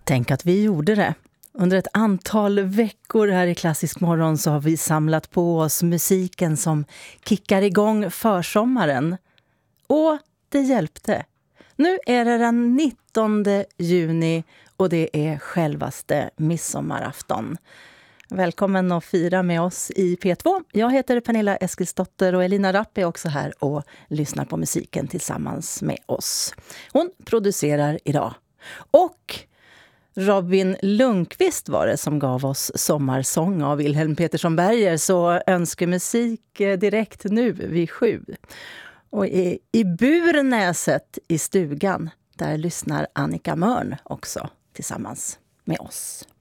Tänk att vi gjorde det. Under ett antal veckor här i Klassisk morgon så har vi samlat på oss musiken som kickar igång försommaren. Och det hjälpte. Nu är det den 19 juni och det är självaste midsommarafton. Välkommen att fira med oss i P2. Jag heter Pernilla Eskilsdotter och Elina Rapp är också här och lyssnar på musiken tillsammans med oss. Hon producerar idag. Och Robin Lundqvist var det som gav oss sommarsång av Wilhelm Petersson Berger, så önskemusik direkt nu vid 7. Och i Burnäset i stugan, där lyssnar Annika Mörn också tillsammans med oss.